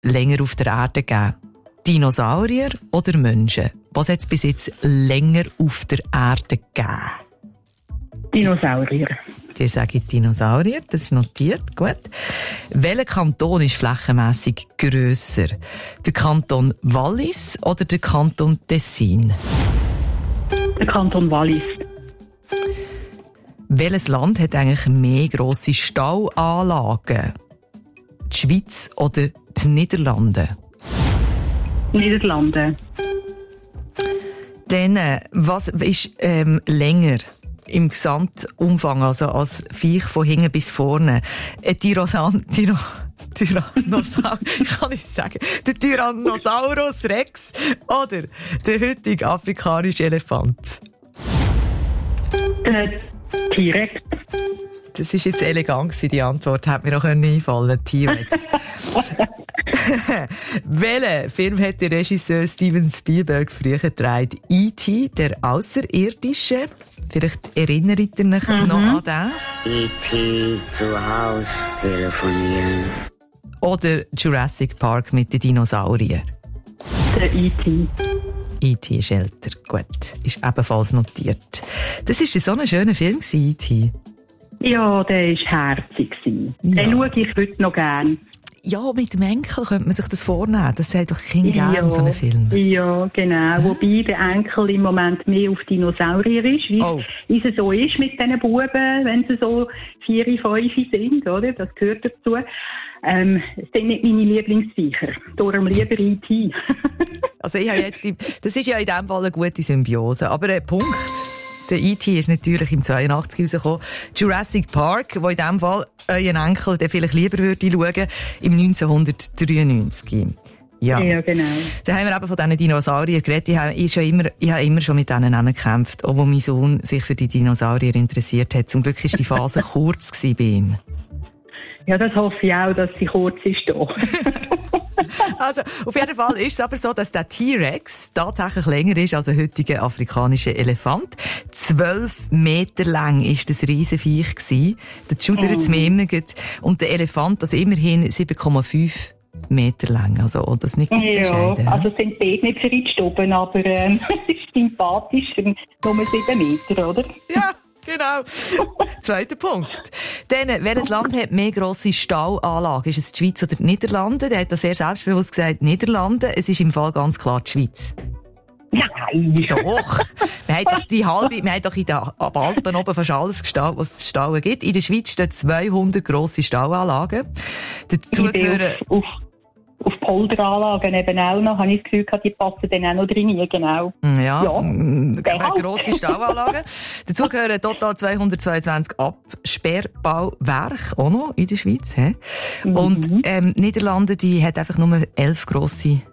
länger auf der Erde gegeben? Dinosaurier oder Menschen? Was hat es bis jetzt länger auf der Erde gegeben? Dinosaurier. Dir sage ich Dinosaurier, das ist notiert, gut. Welcher Kanton ist flächenmässig grösser? Der Kanton Wallis oder der Kanton Tessin? Der Kanton Wallis. Welches Land hat eigentlich mehr grosse Stallanlagen? Die Schweiz oder die Niederlande? Niederlande. Dann, was ist länger im Gesamtumfang, also als Viech von hinten bis vorne? Kann ich sagen? Der Tyrannosaurus Rex oder der heutige afrikanische Elefant? T-Rex. Das ist jetzt elegant gewesen, die Antwort. Hätte mir auch einfallen können. T-Rex. Welchen Film hat der Regisseur Steven Spielberg früher gedreht? E.T., der Außerirdische. Vielleicht erinnert ihr euch noch an den? E.T. zu Haus telefonieren. Oder Jurassic Park mit den Dinosauriern? Der E.T. E.T. ist älter. Gut, ist ebenfalls notiert. Das war so ein schöner Film, E.T. Ja, der war herzig. Ja. Den schaue ich heute noch gerne. Ja, mit dem Enkel könnte man sich das vornehmen. Das sagt doch Kind gerne, so einen Film. Ja, genau. Wobei der Enkel im Moment mehr auf Dinosaurier ist, wie es so ist mit diesen Buben, wenn sie so 4, 5 sind, oder? Das gehört dazu. Das sind nicht meine Lieblingsviecher. Darum lieber E.T. Also ich habe jetzt das ist ja in dem Fall eine gute Symbiose. Aber Punkt. Der E.T. ist natürlich im 82 rausgekommen. Jurassic Park, wo in dem Fall euer Enkel der vielleicht lieber würde schauen, im 1993. Ja, genau. Da haben wir eben von diesen Dinosauriern geredet. Ich habe immer schon mit denen gekämpft, obwohl mein Sohn sich für die Dinosaurier interessiert hat. Zum Glück war die Phase kurz bei ihm. Ja, das hoffe ich auch, dass sie kurz ist. Also, auf jeden Fall ist es aber so, dass der T-Rex tatsächlich länger ist als ein heutiger afrikanischer Elefant. 12 Meter lang war das Riesenviech gewesen. Der schudert es mir immer gut. Und der Elefant, also immerhin 7,5 Meter lang. Also, das nicht gut bescheiden. Ja, also es sind beide nicht verrutscht oben, aber es ist sympathisch für nur 7 Meter, oder? Ja. Genau. Zweiter Punkt. Dann, welches Land hat mehr grosse Stallanlagen? Ist es die Schweiz oder die Niederlande? Der hat das sehr selbstbewusst gesagt, Niederlande. Es ist im Fall ganz klar die Schweiz. Nein. Doch. Wir haben doch in den Alpen oben fast alles gestallt, was es zu stallen gibt. In der Schweiz stehen 200 grosse Stallanlagen. Dazu gehören auf Polderanlagen eben auch noch, habe ich das Gefühl gehabt, die passen dann auch noch drin, genau. Ja. Grosse Stallanlagen. Dazu gehören total 222 Absperrbauwerke, auch noch in der Schweiz. Und Niederlande, die hat einfach nur 11 grosse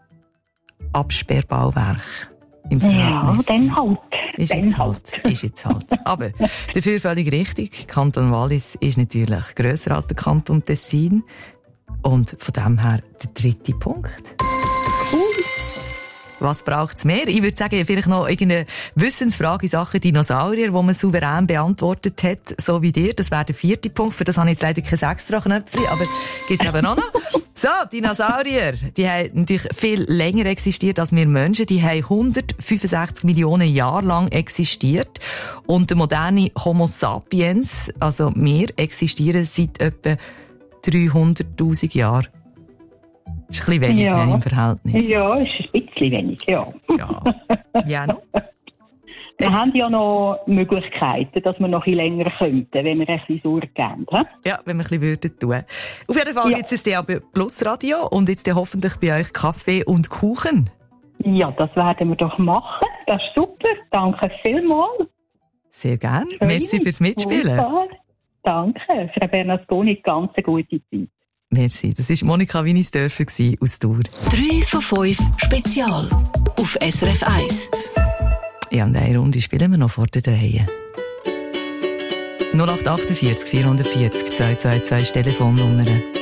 Absperrbauwerke. Im Verhältnis. Ja, dann halt. Ist jetzt halt. Aber dafür völlig richtig. Kanton Wallis ist natürlich grösser als der Kanton Tessin. Und von dem her der dritte Punkt. Cool. Was braucht's mehr? Ich würde sagen, vielleicht noch irgendeine Wissensfrage in Sachen Dinosaurier, die man souverän beantwortet hat, so wie dir. Das wäre der vierte Punkt. Für das habe ich jetzt leider kein Extra-Knöpfchen, aber gibt's eben auch noch. So, Dinosaurier, die haben natürlich viel länger existiert als wir Menschen. Die haben 165 Millionen Jahre lang existiert. Und der moderne Homo sapiens, also wir, existieren seit etwa 300'000 Jahren. Das ist ein bisschen wenig im Verhältnis. Ja, ist ein bisschen wenig, ja. Ja, noch. Wir haben ja noch Möglichkeiten, dass wir noch ein bisschen länger könnten, wenn wir ein bisschen Sorge geben. Ja, wenn wir ein bisschen tun würden. Auf jeden Fall gibt es das DAB Plus Radio und jetzt hoffentlich bei euch Kaffee und Kuchen. Ja, das werden wir doch machen. Das ist super. Danke vielmals. Sehr gerne. Merci fürs Mitspielen. Super. Danke. Frau Bernasconi, ganz eine gute Zeit. Merci. Das war Monika Winisdörfer aus Thur. 3 von 5 Spezial auf SRF 1. Ja, und eine Runde spielen wir noch vor der Reihe. 0848 440 222 Telefonnummer.